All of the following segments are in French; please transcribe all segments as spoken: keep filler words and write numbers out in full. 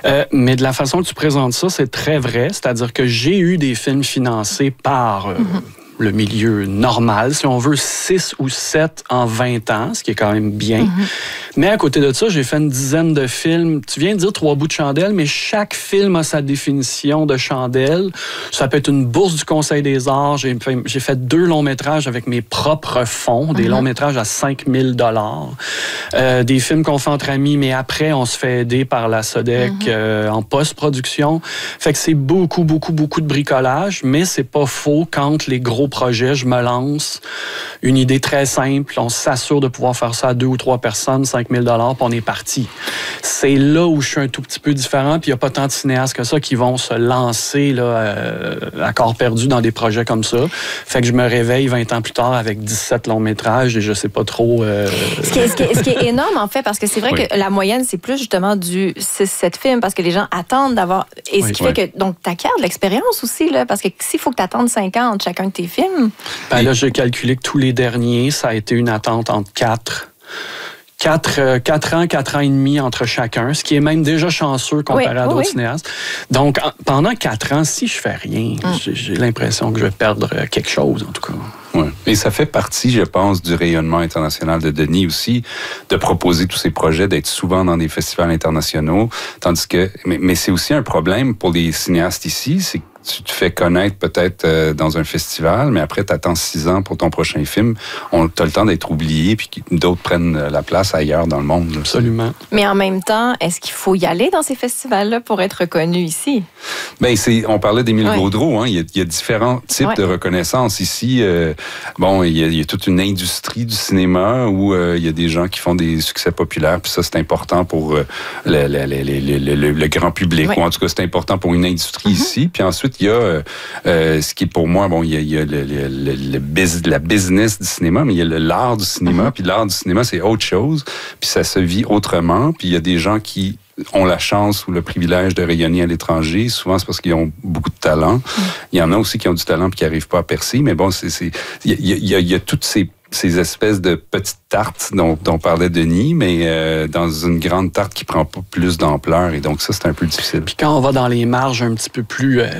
Euh, mais de la façon que tu présentes ça, c'est très vrai. C'est-à-dire que j'ai eu des films financés par... Euh, mm-hmm. le milieu normal, si on veut, six ou sept en vingt ans, ce qui est quand même bien. Mm-hmm. Mais à côté de ça, j'ai fait une dizaine de films. Tu viens de dire trois bouts de chandelle, mais chaque film a sa définition de chandelle. Ça peut être une bourse du Conseil des arts. J'ai fait, j'ai fait deux longs métrages avec mes propres fonds, des mm-hmm. longs métrages à cinq mille dollars. Euh, des films qu'on fait entre amis, mais après, on se fait aider par la SODEC mm-hmm. euh, en post-production. Fait que c'est beaucoup, beaucoup, beaucoup de bricolage, mais c'est pas faux quand les gros projet, je me lance, une idée très simple, on s'assure de pouvoir faire ça à deux ou trois personnes, cinq mille dollars, puis on est parti. C'est là où je suis un tout petit peu différent, puis il n'y a pas tant de cinéastes que ça qui vont se lancer là, euh, à corps perdu dans des projets comme ça. Fait que je me réveille vingt ans plus tard avec dix-sept longs métrages et je sais pas trop... Euh... Ce, qui est, ce, qui est, ce qui est énorme, en fait, parce que c'est vrai oui. que la moyenne, c'est plus justement du six sept films, parce que les gens attendent d'avoir... Et ce oui. qui oui. fait que, donc, tu acquiers de l'expérience aussi, là, parce que s'il faut que tu attendes cinq ans entre chacun de tes films, Ben là, j'ai calculé que tous les derniers, ça a été une attente entre quatre. Quatre, euh, quatre ans, quatre ans et demi entre chacun, ce qui est même déjà chanceux comparé oui, à d'autres oui. cinéastes. Donc, en, pendant quatre ans, si je fais rien, hum. j'ai, j'ai l'impression que je vais perdre quelque chose, en tout cas. Ouais. Et ça fait partie, je pense, du rayonnement international de Denis aussi, de proposer tous ces projets, d'être souvent dans des festivals internationaux, tandis que, mais, mais c'est aussi un problème pour les cinéastes ici, c'est que tu te fais connaître peut-être euh, dans un festival, mais après, tu attends six ans pour ton prochain film. On t'as le temps d'être oublié, puis d'autres prennent la place ailleurs dans le monde. Là. Absolument. Mais en même temps, est-ce qu'il faut y aller dans ces festivals-là pour être reconnu ici? Bien, c'est, on parlait d'Émile ouais. Gaudreau. Hein. Il, y a, il y a différents types ouais. de reconnaissance ici. Euh, bon, il y, a, il y a toute une industrie du cinéma où euh, il y a des gens qui font des succès populaires, puis ça, c'est important pour euh, le, le, le, le, le, le grand public. Ouais. Ou en tout cas, c'est important pour une industrie mm-hmm. ici. Puis ensuite, il y a euh, euh, ce qui est pour moi, bon, il y a, il y a le, le, le, le biz, la business du cinéma, mais il y a le, l'art du cinéma. Mm-hmm. Puis l'art du cinéma, c'est autre chose. Puis ça se vit autrement. Puis il y a des gens qui ont la chance ou le privilège de rayonner à l'étranger. Souvent, c'est parce qu'ils ont beaucoup de talent. Mm. Il y en a aussi qui ont du talent et qui n'arrivent pas à percer. Mais bon, c'est, c'est, il y a, il y a, il y a toutes ces ces espèces de petites tartes dont, dont parlait Denis, mais euh, dans une grande tarte qui prend pas plus d'ampleur. Et donc ça, c'est un peu difficile. Puis quand on va dans les marges un petit peu plus... Euh...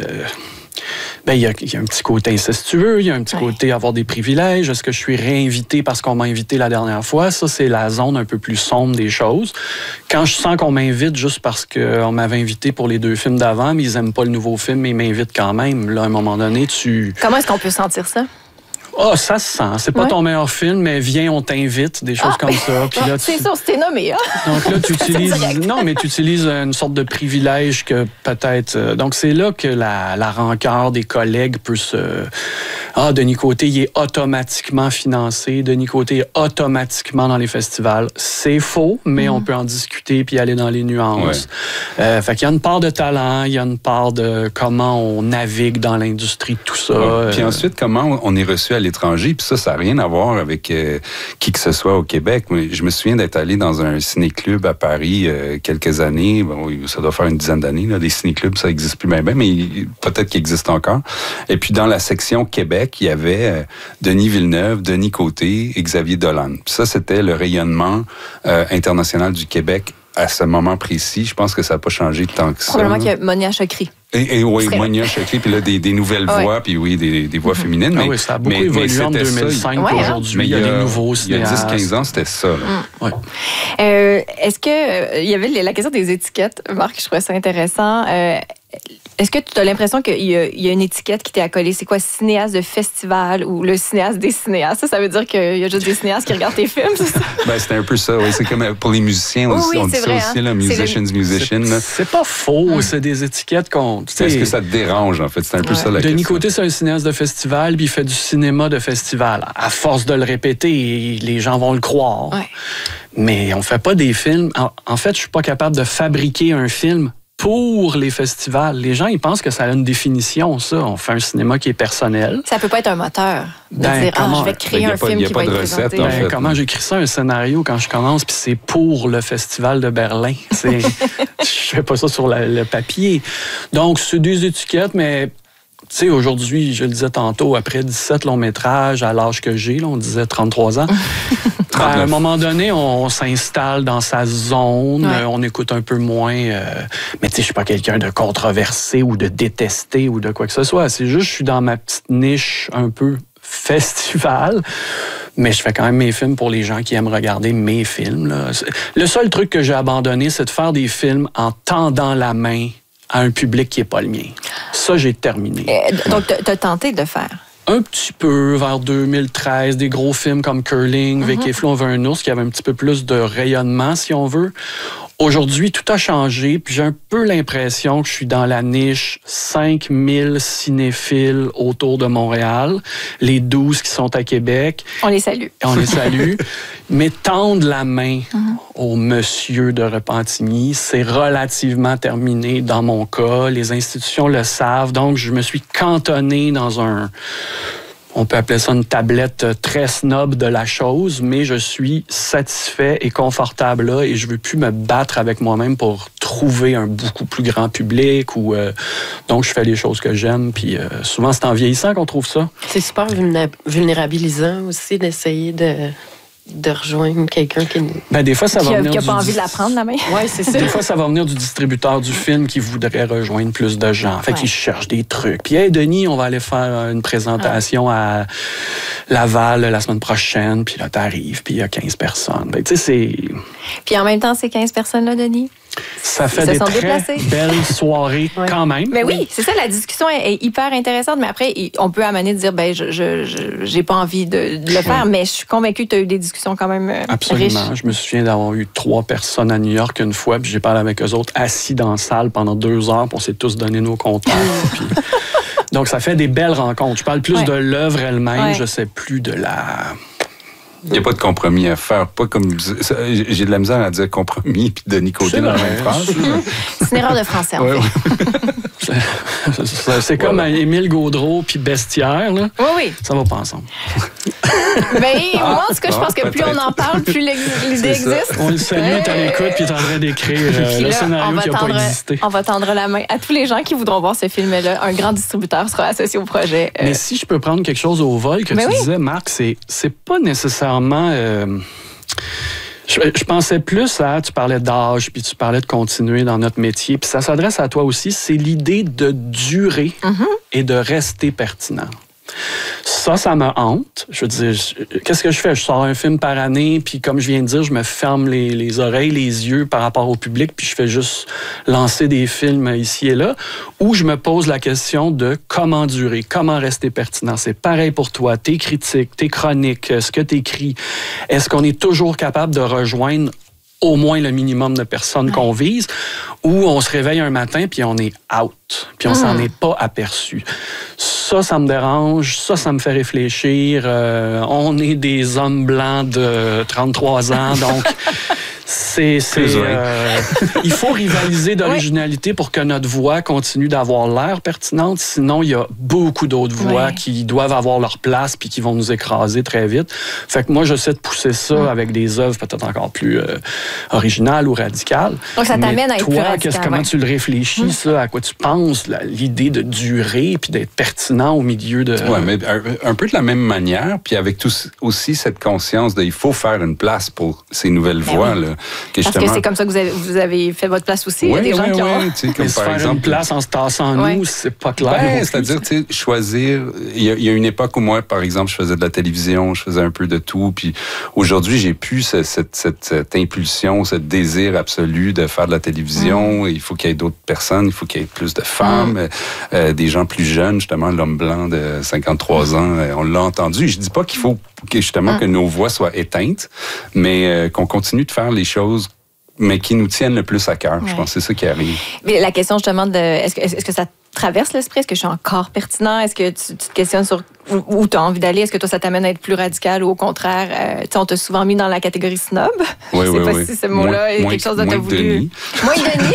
Ben, il y a, il y a un petit côté incestueux, il y a un petit ouais. côté avoir des privilèges. Est-ce que je suis réinvité parce qu'on m'a invité la dernière fois? Ça, c'est la zone un peu plus sombre des choses. Quand je sens qu'on m'invite juste parce qu'on m'avait invité pour les deux films d'avant, mais ils n'aiment pas le nouveau film, mais ils m'invitent quand même. Là, à un moment donné, tu... Comment est-ce qu'on peut sentir ça? Ah, oh, ça se sent. C'est pas ouais. ton meilleur film, mais viens, on t'invite, des choses ah, comme ça. Puis là, tu... C'est ça, c'était nommé. Hein? Donc là, tu utilises... Non, mais tu utilises une sorte de privilège que peut-être... Donc c'est là que la, la rancœur des collègues peut se... Ah, Denis Côté, il est automatiquement financé. Denis Côté est automatiquement dans les festivals. C'est faux, mais mm. on peut en discuter puis aller dans les nuances. Ouais. Euh, fait qu'il y a une part de talent, il y a une part de comment on navigue dans l'industrie, tout ça. Ouais. Puis ensuite, comment on est reçu à l'étranger. Puis ça, ça n'a rien à voir avec euh, qui que ce soit au Québec. Je me souviens d'être allé dans un ciné-club à Paris euh, quelques années. Bon, ça doit faire une dizaine d'années. Là, des ciné-clubs, ça n'existe plus bien, bien, mais peut-être qu'il existe encore. Et puis dans la section Québec, il y avait euh, Denis Villeneuve, Denis Côté et Xavier Dolan. Puis ça, c'était le rayonnement euh, international du Québec à ce moment précis. Je pense que ça n'a pas changé tant que ça. Probablement qu'il y a Monia Chokri. Et, et oui, Monia Chokri, puis là, des, des nouvelles ouais. voix, puis oui, des, des voix mm-hmm. féminines. Mais, ah oui, ça a beaucoup mais, évolué en deux mille cinq ouais, aujourd'hui. Mais il y a des nouveaux cinéastes. Il y a dix quinze ans, c'était ça. Mm. Ouais. Euh, est-ce que... Euh, il y avait la question des étiquettes, Marc, je trouvais ça intéressant. Euh, Est-ce que tu as l'impression qu'il y a, il y a une étiquette qui t'est accolée? C'est quoi, cinéaste de festival ou le cinéaste des cinéastes? Ça, ça veut dire qu'il y a juste des cinéastes qui regardent tes films, c'est ça? Ben, c'est un peu ça, oui. C'est comme pour les musiciens, oui, oui, on dit vrai, ça aussi, hein? là, musicians, c'est musicians. C'est, c'est pas faux, hum. c'est des étiquettes qu'on... Est-ce que ça te dérange, en fait? C'est un peu ouais. ça la Denis question. Côté, c'est un cinéaste de festival, puis il fait du cinéma de festival. À force de le répéter, les gens vont le croire. Ouais. Mais on fait pas des films... En, en fait, je suis pas capable de fabriquer un film pour les festivals. Les gens, ils pensent que ça a une définition, ça. On fait un cinéma qui est personnel. Ça peut pas être un moteur. De ben, dire, comment, ah, je vais créer ben, un pas, film qui va être recette, présenté. Ben, fait, comment j'écris ça, un scénario, quand je commence, puis c'est pour le Festival de Berlin. C'est, je fais pas ça sur la, le papier. Donc, c'est des étiquettes, mais... Tu sais, aujourd'hui, je le disais tantôt, après dix-sept longs métrages, à l'âge que j'ai, là, on disait trente-trois ans, Ben, à un moment donné, on, on s'installe dans sa zone, ouais. euh, on écoute un peu moins. Euh, mais tu sais, je suis pas quelqu'un de controversé ou de détesté ou de quoi que ce soit. C'est juste, je suis dans ma petite niche un peu festival. Mais je fais quand même mes films pour les gens qui aiment regarder mes films. Là. Le seul truc que j'ai abandonné, c'est de faire des films en tendant la main à un public qui n'est pas le mien. Ça, j'ai terminé. Euh, donc, tu as tenté de faire? Un petit peu, vers deux mille treize, des gros films comme Curling, mm-hmm. Vic et Flo, on veut un ours, qui avait un petit peu plus de rayonnement, si on veut. Aujourd'hui, tout a changé, puis j'ai un peu l'impression que je suis dans la niche cinq mille cinéphiles autour de Montréal, les douze qui sont à Québec. On les salue. On les salue. Mais tendre la main mm-hmm. au monsieur de Repentigny, c'est relativement terminé dans mon cas. Les institutions le savent, donc je me suis cantonné dans un... On peut appeler ça une tablette très snob de la chose, mais je suis satisfait et confortable là et je veux plus me battre avec moi-même pour trouver un beaucoup plus grand public. Ou euh, donc, je fais les choses que j'aime. Puis euh, souvent, c'est en vieillissant qu'on trouve ça. C'est super vulnérabilisant aussi d'essayer de... de rejoindre quelqu'un qui... Ben, des fois, ça va qui a, venir qui a du... pas envie de la prendre, la main. Oui, c'est ça. Des fois, ça va venir du distributeur du film qui voudrait rejoindre plus de gens. Fait ouais. qu'il cherche des trucs. Puis, hey, Denis, on va aller faire une présentation ah. à Laval la semaine prochaine. Puis là, t'arrives, puis il y a quinze personnes. Ben, tu sais, c'est... Puis en même temps, ces quinze personnes-là, Denis... Ça fait des très déplacés. Belles soirées ouais. quand même. Mais oui, c'est ça, la discussion est, est hyper intéressante. Mais après, on peut amener de dire, ben, je, je, je j'ai pas envie de, de le faire, ouais. mais je suis convaincue que tu as eu des discussions quand même Absolument. riches. Je me souviens d'avoir eu trois personnes à New York une fois, puis j'ai parlé avec eux autres assis dans la salle pendant deux heures, puis on s'est tous donné nos contacts. puis... Donc, ça fait des belles rencontres. Je parle plus ouais. de l'œuvre elle-même, ouais. je sais plus de la... Il n'y a pas de compromis à faire. Pas comme j'ai de la misère à dire compromis puis Denis Côté dans la même phrase. C'est une erreur de français, en ouais, fait. c'est c'est comme ouais. Émile Gaudreau puis Bestiaire. Là. Oui, oui. Ça va pas ensemble. Ben, ah, moi, en tout cas, je pense que plus on en parle, plus l'idée existe. On le salue, ouais. à l'écoute, puis il est en train d'écrire euh, le scénario qui n'a pas existé. On va tendre la main à tous les gens qui voudront voir ce film-là. Un grand distributeur sera associé au projet. Euh... Mais si je peux prendre quelque chose au vol que ben tu oui. disais, Marc, c'est, c'est pas nécessairement... Euh, je, je pensais plus à, tu parlais d'âge, puis tu parlais de continuer dans notre métier, puis ça s'adresse à toi aussi, c'est l'idée de durer mm-hmm. et de rester pertinent. Ça, ça me hante. Je veux dire, je, qu'est-ce que je fais? Je sors un film par année, puis comme je viens de dire, je me ferme les, les oreilles, les yeux par rapport au public, puis je fais juste lancer des films ici et là, où je me pose la question de comment durer, comment rester pertinent. C'est pareil pour toi, tes critiques, tes chroniques, ce que tu écris. Est-ce qu'on est toujours capable de rejoindre au moins le minimum de personnes ouais. qu'on vise, ou on se réveille un matin puis on est out, puis on mmh. s'en est pas aperçu. Ça, ça me dérange, ça, ça me fait réfléchir. Euh, on est des hommes blancs de trente-trois ans, donc c'est... c'est euh, il faut rivaliser d'originalité oui. pour que notre voix continue d'avoir l'air pertinente, sinon il y a beaucoup d'autres voix oui. qui doivent avoir leur place puis qui vont nous écraser très vite. Fait que moi, j'essaie de pousser ça mmh. avec des œuvres peut-être encore plus... Euh, original ou radical. Donc, ça t'amène Mais à être toi, plus radical. Qu'est-ce, comment ouais. tu le réfléchis, mmh. ça? À quoi tu penses? Là, l'idée de durer puis d'être pertinent au milieu de... Oui, mais un, un peu de la même manière, puis avec tout, aussi cette conscience de il faut faire une place pour ces nouvelles ben voix. Oui. Là, que Parce que c'est comme ça que vous avez, vous avez fait votre place aussi. Oui, il y a des oui, gens qui oui, ont... Tu sais, comme mais par faire exemple, une place en se tassant ouais. nous, c'est pas clair. Ben, c'est-à-dire, tu sais, choisir... Il y, a, il y a une époque où moi, par exemple, je faisais de la télévision, je faisais un peu de tout, puis aujourd'hui, j'ai plus cette, cette, cette, cette impulsion, ce désir absolu de faire de la télévision. Mmh. Il faut qu'il y ait d'autres personnes, il faut qu'il y ait plus de femmes, mmh. euh, des gens plus jeunes, justement, l'homme blanc de cinquante-trois ans, euh, on l'a entendu. Je dis pas qu'il faut que, justement mmh. que nos voix soient éteintes, mais euh, qu'on continue de faire les choses mais qui nous tiennent le plus à cœur. Ouais. Je pense que c'est ça qui arrive. Mais la question justement de est-ce que, est-ce que ça traverse l'esprit? Est-ce que je suis encore pertinent? Est-ce que tu, tu te questionnes sur où, où tu as envie d'aller? Est-ce que toi, ça t'amène à être plus radical ou au contraire, euh, on t'a souvent mis dans la catégorie snob? Oui, je sais oui, pas oui. si ce mot-là moins, est quelque chose dont tu as voulu... Denis. Moins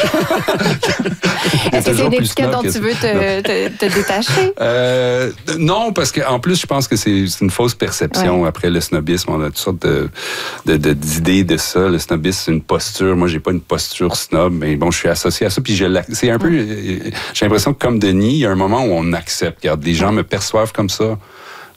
Denis? Est-ce que c'est une étiquette dont tu veux te, te, te détacher? Euh, non, parce qu'en plus, je pense que c'est, c'est une fausse perception. Ouais. Après le snobisme, on a toutes sortes de, de, de, d'idées de ça. Le snobisme, c'est une posture. Moi, j'ai pas une posture snob, mais bon, je suis associé à ça. Puis je, c'est un peu... J'ai l'impression que comme Denis, il y a un moment où on accepte. Regarde, les gens me perçoivent comme ça.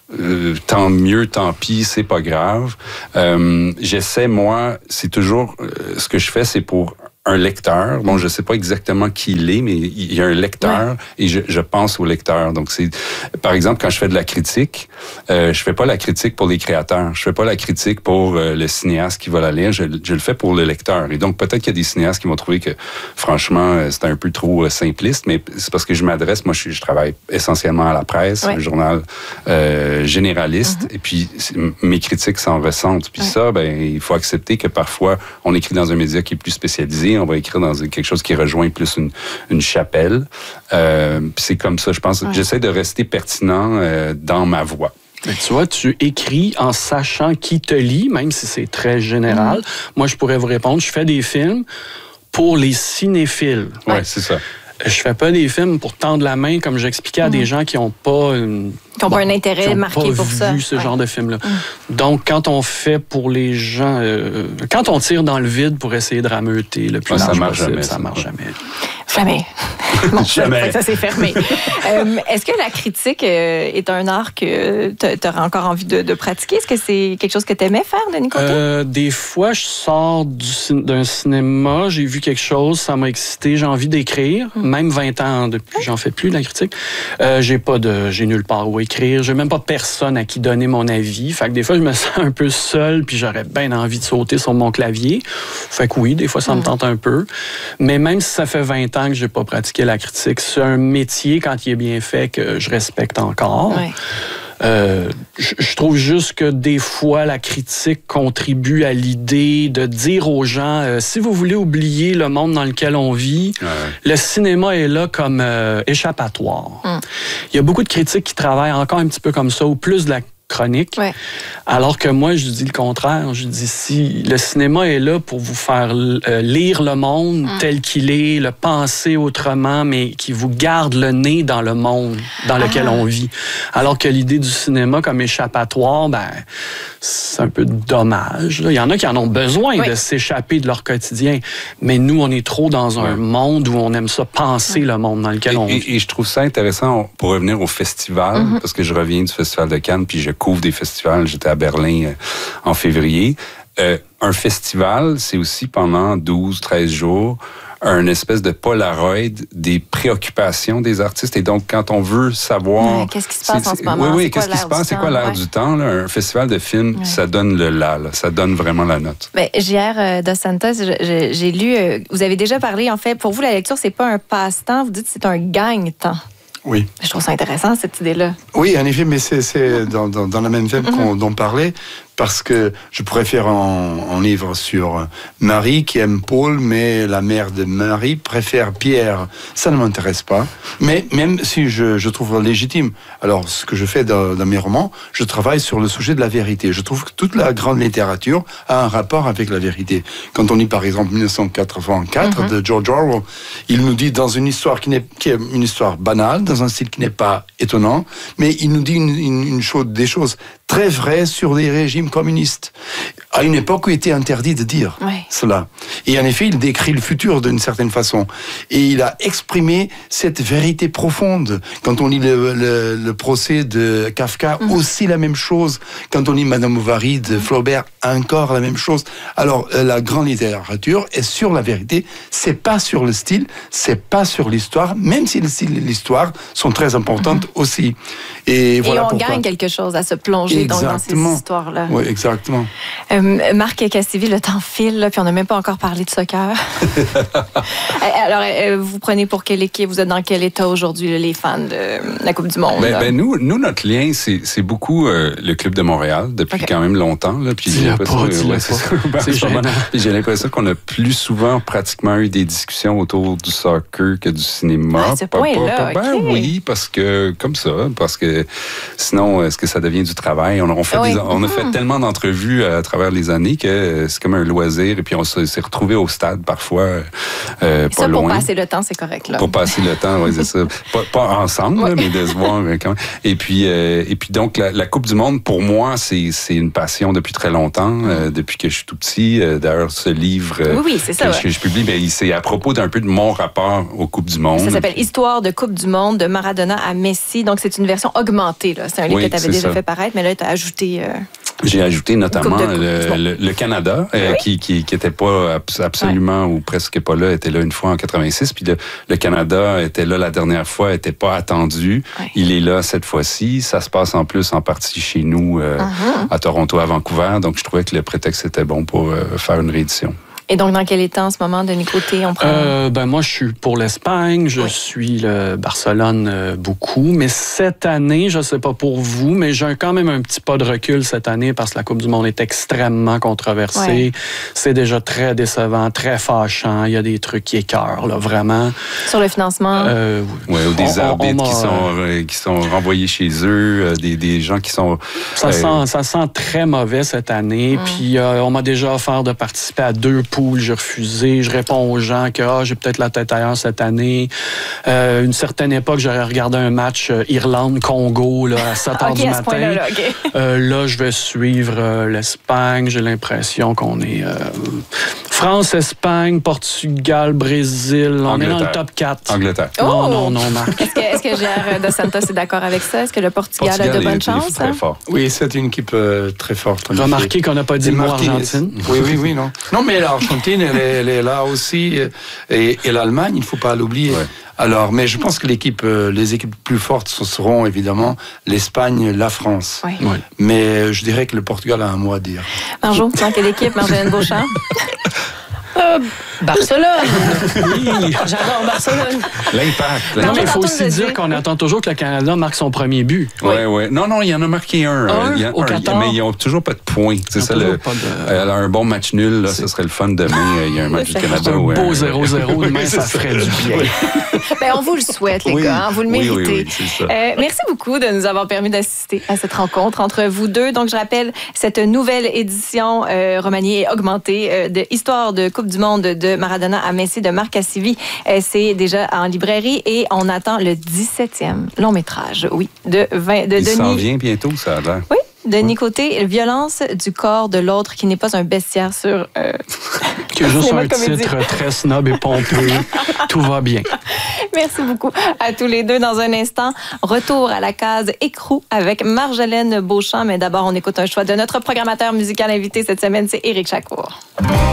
euh, tant mieux, tant pis, c'est pas grave. Euh, j'essaie, moi, c'est toujours, euh, ce que je fais, c'est pour un lecteur. Bon, je sais pas exactement qui il est, mais il y a un lecteur ouais. et je, je pense au lecteur. Donc, c'est, par exemple, quand je fais de la critique, euh, je fais pas la critique pour les créateurs. Je fais pas la critique pour euh, le cinéaste qui va la lire. Je, je le fais pour le lecteur. Et donc, peut-être qu'il y a des cinéastes qui vont trouver que, franchement, c'est un peu trop euh, simpliste, mais c'est parce que je m'adresse, moi, je, je travaille essentiellement à la presse, ouais. un journal euh, généraliste, mm-hmm. et puis mes critiques s'en ressentent. Puis ouais. ça, ben, il faut accepter que parfois, on écrit dans un média qui est plus spécialisé, on va écrire dans quelque chose qui rejoint plus une, une chapelle. Euh, puis c'est comme ça, je pense. Ouais. J'essaie de rester pertinent euh, dans ma voix. Tu vois, tu écris en sachant qui te lit, même si c'est très général. Mmh. Moi, je pourrais vous répondre, je fais des films pour les cinéphiles. Oui, ouais, c'est ça. Je fais pas des films pour tendre la main, comme j'expliquais à mmh. des gens qui n'ont pas une... Qui n'ont bon, pas un intérêt marqué pour ça. Vu ce ouais. genre de film-là. Mmh. Donc, quand on fait pour les gens... Euh, quand on tire dans le vide pour essayer de rameuter le plus ouais, large ça marche possible, jamais, ça ça marche jamais. Jamais. Bon, jamais. Ça, ça s'est fermé. euh, est-ce que la critique euh, est un art que tu aurais encore envie de, de pratiquer? Est-ce que c'est quelque chose que tu aimais faire, Denis Côté? Euh, des fois, je sors du, d'un cinéma, j'ai vu quelque chose, ça m'a excité, j'ai envie d'écrire. Mmh. Même vingt ans depuis, j'en fais plus de la critique. Euh, j'ai pas de, j'ai nulle part où écrire. J'ai même pas personne à qui donner mon avis. Fait que des fois, je me sens un peu seul, puis j'aurais bien envie de sauter sur mon clavier. Fait que oui, des fois, ça mmh. me tente un peu. Mais même si ça fait vingt ans que j'ai pas pratiqué la critique, c'est un métier, quand il est bien fait, que je respecte encore. Ouais. Euh, je, je trouve juste que des fois, la critique contribue à l'idée de dire aux gens, euh, si vous voulez oublier le monde dans lequel on vit, ouais. le cinéma est là comme euh, échappatoire. Mm. Il y a beaucoup de critiques qui travaillent encore un petit peu comme ça, ou plus de la chronique. Ouais. Alors que moi, je dis le contraire. Je dis, si le cinéma est là pour vous faire euh, lire le monde mm. tel qu'il est, le penser autrement, mais qui vous garde le nez dans le monde dans lequel ah. on vit. Alors que l'idée du cinéma comme échappatoire, ben, c'est un peu dommage. Là. Il y en a qui en ont besoin oui. de s'échapper de leur quotidien. Mais nous, on est trop dans un ouais. monde où on aime ça penser ouais. le monde dans lequel et, on et, vit. Et je trouve ça intéressant pour revenir au festival, mm-hmm. parce que je reviens du Festival de Cannes, puis je couvre des festivals. J'étais à Berlin euh, en février. Euh, un festival, c'est aussi pendant douze, treize jours, un espèce de Polaroid des préoccupations des artistes. Et donc, quand on veut savoir... Ouais, qu'est-ce qui se passe en ce moment? Oui, oui, qu'est-ce qui se passe? C'est quoi l'air du temps? Là? Un festival de films, ouais. ça donne le là, là. Ça donne vraiment la note. Bien, J R euh, Dos Santos, j'ai lu... Euh, vous avez déjà parlé, en fait, pour vous, la lecture, c'est pas un passe-temps. Vous dites que c'est un gagne-temps. Oui. Je trouve ça intéressant, cette idée-là. Oui, en effet, mais c'est, c'est dans, dans, dans la même veine mm-hmm. qu'on, dont on parlait, parce que je pourrais faire un, un livre sur Marie qui aime Paul, mais la mère de Marie préfère Pierre. Ça ne m'intéresse pas. Mais même si je, je trouve légitime, alors ce que je fais dans, dans mes romans, je travaille sur le sujet de la vérité. Je trouve que toute la grande littérature a un rapport avec la vérité. Quand on lit par exemple dix-neuf cent quatre-vingt-quatre mm-hmm. de George Orwell, il nous dit dans une histoire qui, n'est, qui est une histoire banale, dans un style qui n'est pas étonnant, mais il nous dit une, une, une chose, des choses très vraies sur les régimes communistes, à une époque où il était interdit de dire oui. cela. Et en effet, il décrit le futur d'une certaine façon. Et il a exprimé cette vérité profonde. Quand on lit le, le, le procès de Kafka, mmh. aussi la même chose. Quand on lit Madame Bovary de Flaubert, encore la même chose. Alors, la grande littérature est sur la vérité. C'est pas sur le style, c'est pas sur l'histoire, même si le style et l'histoire sont très importantes mmh. aussi. Et, et voilà on pourquoi. gagne quelque chose à se plonger dans, dans ces histoires-là. Oui, exactement. Euh, Marc Cassivi, le temps file, là, puis on n'a même pas encore parlé de soccer. Alors, euh, vous prenez pour quelle équipe? Vous êtes dans quel état aujourd'hui, là, les fans de la Coupe du Monde? Ben, ben nous, nous, notre lien, c'est, c'est beaucoup euh, le Club de Montréal, depuis okay. quand même longtemps. Là, puis j'ai l'impression, pas, euh, ouais, c'est ça. C'est gênant. Puis j'ai l'impression qu'on a plus souvent pratiquement eu des discussions autour du soccer que du cinéma. À ce point-là, ben okay. oui, parce que, comme ça, parce que sinon, est-ce que ça devient du travail? travail. On, on, fait oui. des, on a fait tellement d'entrevues à travers les années que c'est comme un loisir. Et puis, on s'est retrouvés au stade parfois, euh, pas ça, loin. Pour passer le temps, c'est correct. Là. Pour passer le temps, oui, c'est ça. Pas, pas ensemble, oui. là, mais de se voir quand même. Et puis, euh, et puis donc, la, la Coupe du Monde, pour moi, c'est, c'est une passion depuis très longtemps, euh, depuis que je suis tout petit. Euh, d'ailleurs, ce livre euh, oui, oui, c'est ça, que, ouais. je, que je publie, ben, c'est à propos d'un peu de mon rapport aux Coupes du Monde. Ça s'appelle Histoire de Coupe du Monde, de Maradona à Messi. Donc, c'est une version augmentée. Là. C'est un livre oui, que tu avais déjà ça. fait paraître, mais là, tu as ajouté... Euh... J'ai ajouté notamment coupe de coupe, le, bon. le, le Canada, euh, oui. qui, qui, qui était pas absolument ouais. ou presque pas là, était là une fois en quatre-vingt-six. Puis le, le Canada était là la dernière fois, était pas attendu. Ouais. Il est là cette fois-ci. Ça se passe en plus en partie chez nous, euh, uh-huh. à Toronto, à Vancouver. Donc, je trouvais que le prétexte était bon pour euh, faire une réédition. Et donc, dans quel état en ce moment, Denis Côté, on prend... Euh, ben moi, je suis pour l'Espagne. Je oui. suis le Barcelone euh, beaucoup. Mais cette année, je ne sais pas pour vous, mais j'ai quand même un petit pas de recul cette année parce que la Coupe du Monde est extrêmement controversée. Ouais. C'est déjà très décevant, très fâchant. Il y a des trucs qui écœurent, là, vraiment. Sur le financement? Euh, oui, ou des on, arbitres on, on qui, sont, euh, qui sont renvoyés chez eux, euh, des, des gens qui sont... Ça, euh... sent, ça sent très mauvais cette année. Mm. Puis, euh, on m'a déjà offert de participer à deux poules, j'ai refusé. Je réponds aux gens que ah, j'ai peut-être la tête ailleurs cette année. Euh, une certaine époque, j'aurais regardé un match euh, Irlande-Congo là, à sept heures okay, du matin. Là, là, okay. euh, là, je vais suivre euh, l'Espagne. J'ai l'impression qu'on est euh, France, Espagne, Portugal, Brésil. On Angleterre. Est dans le top quatre. Angleterre. Oh! Non, non, non, Marc. Est-ce que, est-ce que Gérard Dos Santos est d'accord avec ça? Est-ce que le Portugal, Portugal a de bonnes chances? Très fort. Oui, c'est une équipe euh, très forte. Remarquez qu'on n'a pas dit le mot Argentine. Oui, oui, oui, non. Non, mais l'Argentine, elle est, elle est là aussi. Et, et l'Allemagne, il ne faut pas l'oublier. Ouais. Alors, mais je pense que l'équipe, euh, les équipes plus fortes, ce seront évidemment l'Espagne, la France. Oui. Ouais. Mais je dirais que le Portugal a un mot à dire. Marjo, dans quelle équipe, Marjolaine Beauchamp? Euh, Barcelone. Oui, j'adore Barcelone. L'impact. Non, mais il faut aussi dire qu'on attend toujours que le Canada marque son premier but. Oui, oui. Ouais. Non, non, il y en a marqué un. Un il y a au un, Qatar. Mais ils n'ont toujours pas de points. C'est ça, le, pas de... euh, un bon match nul, là, ce serait le fun demain. Il y a un match du Canada. Un ouais, beau zéro zéro, demain, ça ferait du bien. Ben, on vous le souhaite, les oui. gars. Hein, vous le méritez. Oui, oui, oui, c'est ça. Euh, merci beaucoup de nous avoir permis d'assister à cette rencontre entre vous deux. Donc, je rappelle cette nouvelle édition euh, remaniée et augmentée euh, de Histoire de Coupe du Monde de Maradona à Messi de Marc Cassivi. Euh, c'est déjà en librairie et on attend le dix-septième long métrage, oui, de, vingt, de Il Denis. Il s'en vient bientôt, ça a l'air. Oui. Denis Côté, violence du corps de l'autre qui n'est pas un bestiaire sur... Euh, qui a juste un titre très snob et pompeux. Tout va bien. Merci beaucoup à tous les deux. Dans un instant, retour à la case écrou avec Marjolaine Beauchamp. Mais d'abord, on écoute un choix de notre programmateur musical invité cette semaine, c'est Éric Chacour.